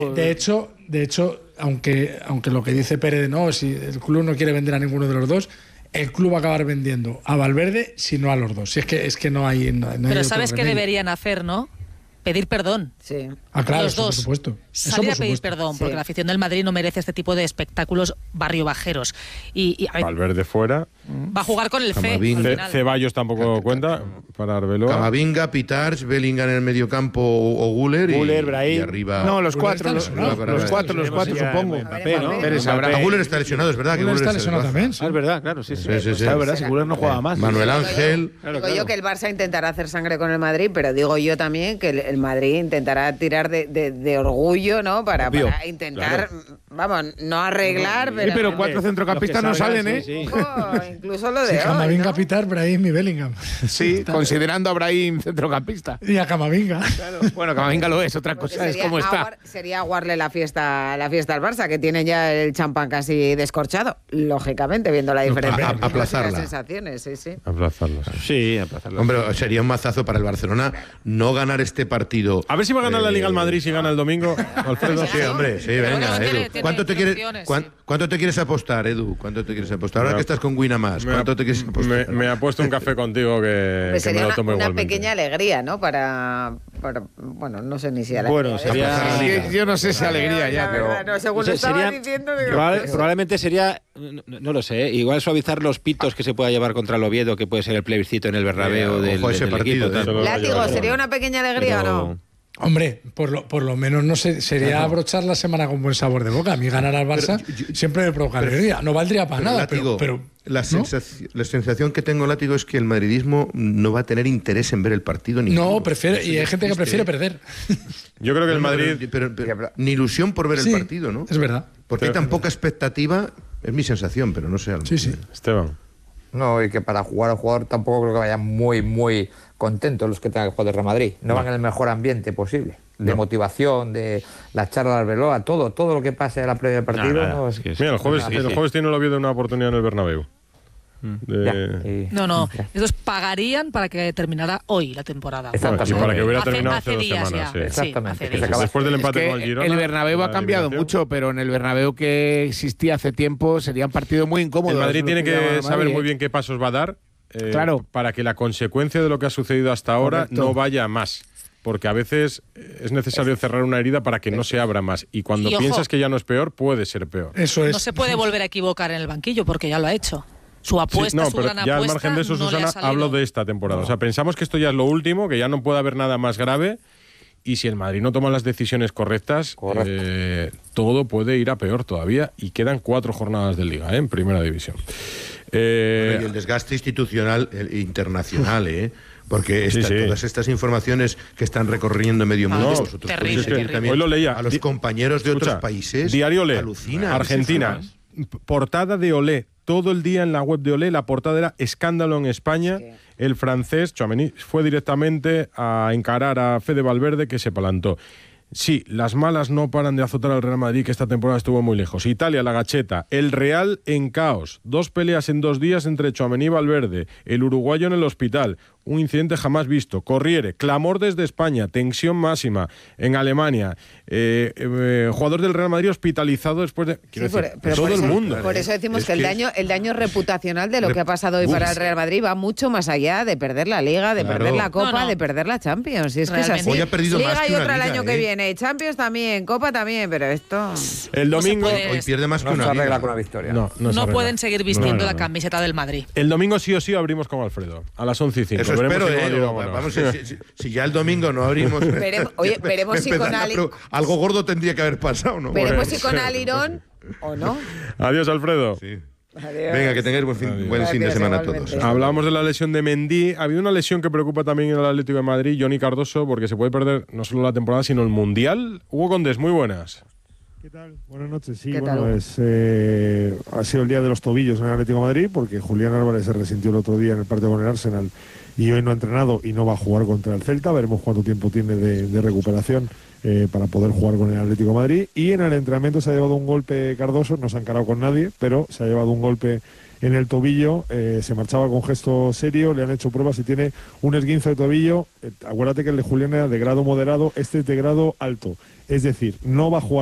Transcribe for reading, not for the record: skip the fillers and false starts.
De hecho, aunque lo que dice Pérez, no, si el club no quiere vender a ninguno de los dos, el club va a acabar vendiendo a Valverde, si no a los dos. Si es que no hay. Pero ¿sabes qué deberían hacer, no? Pedir perdón. Sí. Claro, los dos. Por supuesto. Salir a pedir perdón, porque la afición del Madrid no merece este tipo de espectáculos barrio bajeros. Y a ver, Valverde fuera. va a jugar con el Fe. Ceballos tampoco cuenta para Arbeloa. Camavinga, Pitarch, Bellingham en el mediocampo o Guller y arriba. No, los cuatro supongo. Guller está lesionado, es verdad. Guller está lesionado también. Es verdad, claro, sí. Es verdad, si Guller no juega más. Manuel Ángel. Digo yo que el Barça intentará hacer sangre con el Madrid, pero digo yo también que el Madrid intentará tirar de orgullo, ¿no? Para intentar, vamos, no arreglar, pero... pero 4 centrocampistas no salen, ¿eh? Sí. Incluso lo de hoy, Camavinga, ¿no? Pitar, Brahim y Bellingham. Sí, considerando a Brahim centrocampista. Y a Camavinga. Claro. Bueno, Camavinga lo es, otra cosa es cómo está. Sería aguarle la fiesta al Barça, que tiene ya el champán casi descorchado, lógicamente, viendo la diferencia. Aplazarla. Las sensaciones, sí. Aplazarla. Sí, aplazarla. Hombre, sería un mazazo para el Barcelona no ganar este partido. A ver si va a ganar la Liga al Madrid si gana el domingo, Alfredo. Sí, hombre, sí, venga, bueno, Edu. ¿Cuánto te quieres apostar, Edu? ¿Cuánto te quieres apostar? Ahora que estás con Winamax, ¿cuánto te quieres apostar? Me ha puesto un café contigo que sería me lo tomo una igualmente. pequeña alegría, ¿no? Para bueno, no sé ni si alegría. Bueno, sería... Yo no sé si alegría ya, pero... No, según lo estaba diciendo... Probablemente sería, no lo sé, igual suavizar los pitos que se pueda llevar contra el Oviedo, que puede ser el plebiscito en el Bernabéu del partido, equipo. Látigo, ¿sería una pequeña alegría o no? Hombre, por lo menos no sé, sería abrochar la semana con buen sabor de boca. A mí ganar al Barça siempre me provoca alegría. No valdría para nada, Látigo, pero la sensación que tengo, Látigo, es que el madridismo no va a tener interés en ver el partido. No, prefiere, y hay gente que prefiere perder. Yo creo que el Madrid... Pero ni ilusión por ver el partido, ¿no? Es verdad. Porque hay tan poca expectativa, es mi sensación, pero no sé. Sí. Esteban. No, y que para jugar al jugador tampoco creo que vayan muy contentos los que tengan que jugar de Real Madrid. No van en el mejor ambiente posible. De motivación, de la charla de Arbeloa, todo lo que pase a la previa del partido. Mira, el jueves tiene el Oviedo una oportunidad en el Bernabéu. No, estos pagarían para que terminara hoy la temporada. Y para que hubiera terminado hace 2 semanas. Ya. Sí. Exactamente. Después del empate con el Girona. El Bernabéu ha cambiado mucho, pero en el Bernabéu que existía hace tiempo sería un partido muy incómodo. El Madrid tiene que saber muy bien qué pasos va a dar para que la consecuencia de lo que ha sucedido hasta ahora no vaya a más. Porque a veces es necesario cerrar una herida para que no se abra más. Y cuando piensas que ya no es peor, puede ser peor. Eso es. No se puede volver a equivocar en el banquillo porque ya lo ha hecho. Su apuesta, su gran apuesta. Ya al margen de eso, Susana, hablo de esta temporada. O sea, pensamos que esto ya es lo último, que ya no puede haber nada más grave. Y si el Madrid no toma las decisiones correctas, todo puede ir a peor todavía. Y quedan 4 jornadas de Liga, en Primera División. Y el desgaste institucional internacional, porque todas estas informaciones que están recorriendo medio mundo, vosotros podéis seguir también. Hoy lo leía. A los compañeros de otros países. Diario Olé, alucina. Argentina. Portada de Olé. Todo el día en la web de Olé, la portada era escándalo en España. El francés, Tchouaméni, fue directamente a encarar a Fede Valverde, que se palantó. Sí, las malas no paran de azotar al Real Madrid, que esta temporada estuvo muy lejos. Italia, la Gacheta. El Real en caos. 2 peleas en 2 días entre Tchouaméni y Valverde. El uruguayo en el hospital. Un incidente jamás visto. Corriere. Clamor desde España. Tensión máxima. En Alemania. Jugador del Real Madrid hospitalizado después de... todo el mundo. Por eso decimos que el daño reputacional de lo que ha pasado hoy para el Real Madrid va mucho más allá de perder la Liga, de perder la Copa, de perder la Champions. Y es que es así. Hoy ha perdido Liga más que y una otra el Liga, año que viene. Champions también, Copa también, pero esto... El domingo... Hoy pierde más que una se arregla Liga. con una victoria. No pueden seguir vistiendo la camiseta del Madrid. El domingo sí o sí abrimos con Alfredo. A las 11:05. Eso espero, vamos, si ya el domingo no abrimos... Veremos si con algo gordo tendría que haber pasado, ¿no? Veremos si con Alirón o no. Adiós, Alfredo. Sí. Venga, que tengáis buen fin de semana a todos. Hablamos de la lesión de Mendy. Ha habido una lesión que preocupa también en el Atlético de Madrid, Johnny Cardoso, porque se puede perder no solo la temporada, sino el Mundial. Hugo Condés, muy buenas. ¿Qué tal? Buenas noches. Sí, ¿Qué bueno, tal? Ha sido el día de los tobillos en el Atlético de Madrid, porque Julián Álvarez se resintió el otro día en el partido con el Arsenal y hoy no ha entrenado y no va a jugar contra el Celta. Veremos cuánto tiempo tiene de recuperación para poder jugar con el Atlético de Madrid. Y en el entrenamiento se ha llevado un golpe Cardoso, no se ha encarado con nadie, pero se ha llevado un golpe en el tobillo, se marchaba con gesto serio, le han hecho pruebas y tiene un esguince de tobillo. Acuérdate que el de Julián era de grado moderado, este es de grado alto. Es decir, no va a jugar